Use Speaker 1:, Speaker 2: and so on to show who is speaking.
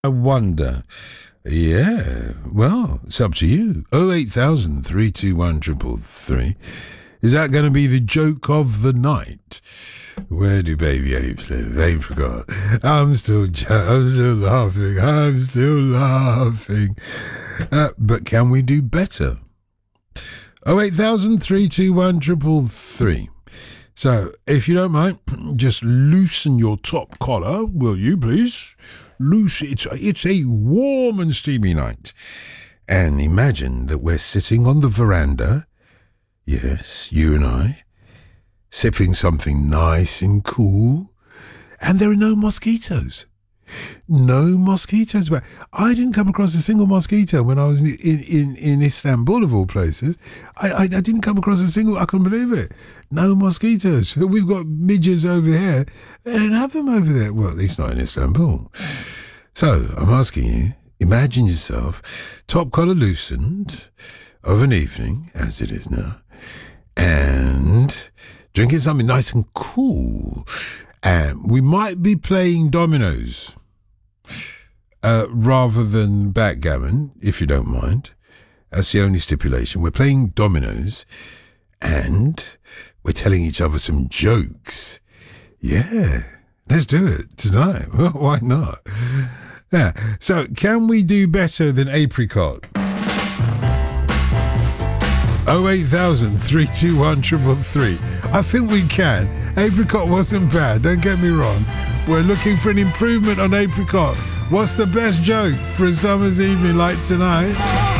Speaker 1: I wonder. Yeah, well, it's up to you. 08000 321 333. Is that going to be the joke of the night? Where do baby apes live? Apricot. I'm still laughing. But can we do better? 08000 321 333. So, if you don't mind, just loosen your top collar, will you, please? It's a warm and steamy night. And imagine that we're sitting on the veranda, yes, you and I, sipping something nice and cool, and there are no mosquitoes. No mosquitoes. But I didn't come across a single mosquito when I was in Istanbul, of all places. I didn't come across a single. I couldn't believe it. No mosquitoes. We've got midges over here. They don't have them over there. Well, at least not in Istanbul. So I'm asking you, imagine yourself, top collar loosened, of an evening, as it is now, and drinking something nice and cool. And we might be playing dominoes rather than backgammon, if you don't mind. That's the only stipulation. We're playing dominoes and we're telling each other some jokes. Yeah, let's do it tonight. Well, why not? Yeah. So, can we do better than Apricot? 08000 321 333. I think we can. Apricot wasn't bad, don't get me wrong. We're looking for an improvement on Apricot. What's the best joke for a summer's evening like tonight?